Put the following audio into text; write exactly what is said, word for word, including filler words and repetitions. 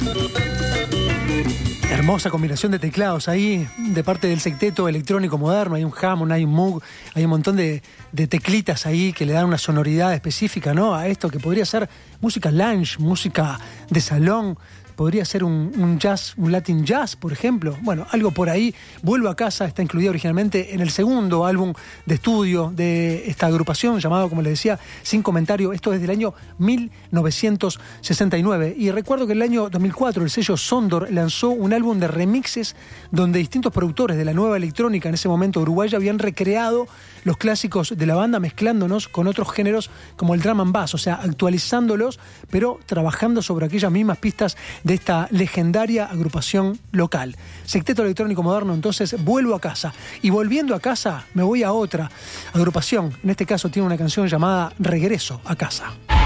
Hermosa combinación de teclados ahí, de parte del Secteto Electrónico Moderno. Hay un Hammond, hay un Moog, hay un montón de, de teclitas ahí que le dan una sonoridad específica, ¿no?, a esto que podría ser música lounge, música de salón. Podría ser un, un jazz, un Latin jazz, por ejemplo. Bueno, algo por ahí. Vuelvo a casa, está incluida originalmente en el segundo álbum de estudio de esta agrupación, llamado, como les decía, Sin Comentario. Esto es del año mil novecientos sesenta y nueve. Y recuerdo que en el año dos mil cuatro el sello Sondor lanzó un álbum de remixes donde distintos productores de la nueva electrónica, en ese momento uruguaya, habían recreado los clásicos de la banda, mezclándonos con otros géneros como el drum and bass, o sea, actualizándolos, pero trabajando sobre aquellas mismas pistas de esta legendaria agrupación local. Secteto Electrónico Moderno, entonces, vuelvo a casa. Y volviendo a casa, me voy a otra agrupación. En este caso tiene una canción llamada Regreso a Casa.